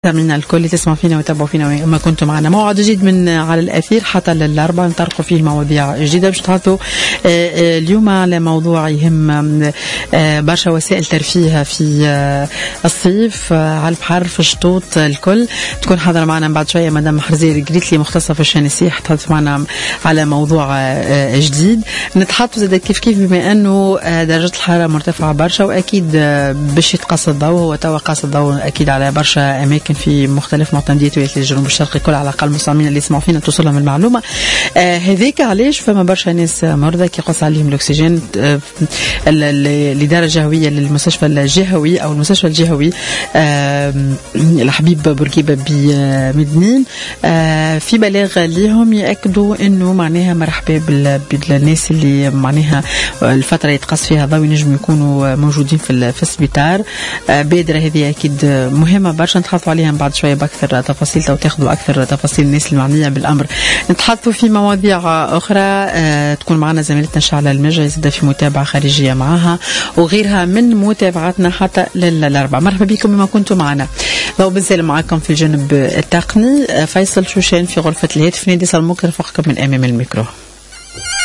من الكل تسمع فينا وتابعوا فينا ما كنتم معنا. موعد جديد من على الأثير حتى الأربعاء نطرقوا فيه مواضيع جديدة. باش نتحدثوا اليوم على موضوع يهم برشا وسائل ترفيه في الصيف على البحر في الشطوط الكل. تكون حاضرة معنا بعد شوية مدام حرزير قريتلي مختصة في الشانسيح تحدث معنا على موضوع جديد. نتحدث زاد كيف بما أنه درجة الحرارة مرتفعة برشا وأكيد باش يتقص الضوء. هو توا قاص الضوء أكيد على برشا أماكن في مختلف معتمديات ولايات الجنوب الشرقي كل. على الأقل المستمعين اللي يسمعوا فينا توصلهم المعلومة هذيك. علاش فما برشا ناس مرضى كيقص عليهم الأكسجين. الإدارة الجهوية للمستشفى الجهوي أو المستشفى الجهوي الحبيب بورقيبة بمدنين في بلاغ ليهم يأكدوا إنه معناها مرحبا بالناس اللي معناها الفترة يتقص فيها ضوء ينجم يكونوا موجودين في السبيطار. بادرة هذه أكيد مهمة برشا نتحدثوا عليها بعد شوية بأكثر تفاصيل أو تاخذوا أكثر تفاصيل الناس المعنية بالأمر. نتحدثوا في مواضيع أخرى تكون معنا زميلتنا شعلة المجا يزيد في متابعة خارجية معها وغيرها من متابعتنا حتى للأربعاء. مرحبا بكم بما كنتم معنا. لو بنزل معكم في الجانب التقني فيصل شوشان في غرفة الهاتف. نادي سلموك رفقكم من أمام الميكرو.